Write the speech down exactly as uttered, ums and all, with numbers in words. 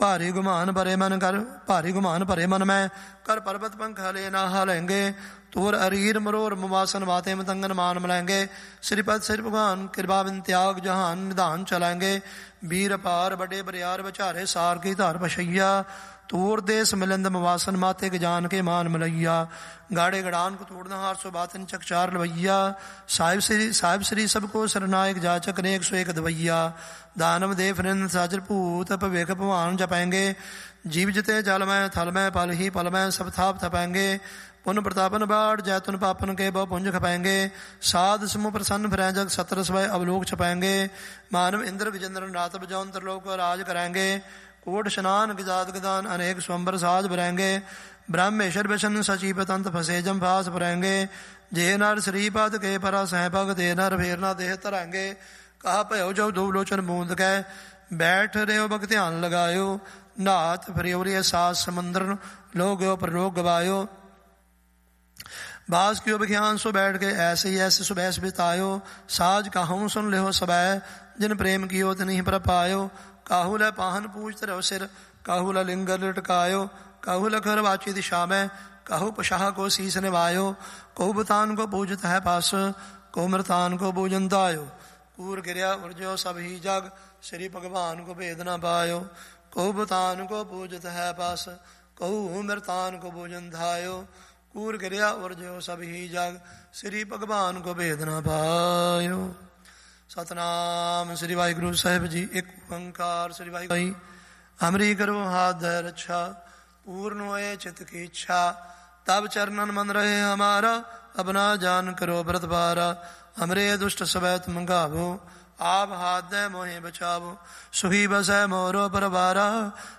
भारी गुमान भरे मन कर भारी गुमान भरे मन में कर पर्वत पंख हले ना हलेंगे तोर अरीर मरोर मुवासन वाते मतंगन मान मलेंगे श्रीपद श्री भगवान कृपा बिन त्याग जहान निधान चलेंगे वीर पार बड़े बरियार बचारे सार की धार बशैया तोर देश मिलिंद मवासन माते के जान के मान मलैया गाड़े गड़ान को तोड़ना हार सो बातन चकचार लवैया साहिब श्री साहिब श्री सबको सरनायक जाचक नेक सो एक दवैया दानव देव निंद साजर भूत पवेख भगवान जपेंगे जीव जिते जल में थल में पल ही पल में सब थाप थपेंगे पुन प्रतापन बाढ़ जैतुन पापन के बहु पुंज खपेंगे साध समूह प्रसन्न फिर जग सत्र स्वय अवलोक छपेंगे मानव इंद्र विजेंद्र रात बजौन त्रिलोक राज करेंगे कोट स्नान गिजात गदान अनेक स्वंबर साज भरेंगे ब्रह्मेश्वर विष्णु सचिव तंत फसे जम फास भरेंगे जे नर श्रीपद के परा सहपग दे नर फेरना देह तरेंगे कहा भयो जो दो लोचन बूंद कै बैठ रहे बग ध्यान लगायो नाथ फिर सास समुद्र लोग प्रलोक गवायो बास क्यों विख्यान सो बैठ के ऐसे ही ऐसे सुबह बितायो साज कहूँ सुन ले हो सबै जिन प्रेम कियो नहीं पर पायो काहू ल पाहन पूजत रहो सिर काहू ल लिंग लटकायो काहू ल खर वाची दिशा में काहू पशाह को शीस निभायो कहू बुतान को पूजत है पास को मृतान को पूजन दायो कूर गिरया उर्जो सब ही जग श्री भगवान को भेद न पायो कहू बुतान को पूजत है पास कहू मृतान को पूजन धायो कूर गिरया उर्जो सब ही जग श्री भगवान को भेद न पायो। सतनाम श्री वाहिगुरु साहिब जी। एक ओंकार श्री वाहिगुरु। हमरी करो हाथ धर रक्षा पूर्ण होए चित्त की इच्छा तब चरणन मन रहे हमारा अपना जान करो व्रत पारा हमरे दुष्ट सबै तुम गावो आप हाथ दे मोहे बचावो सुखी बसै मोरो परवारा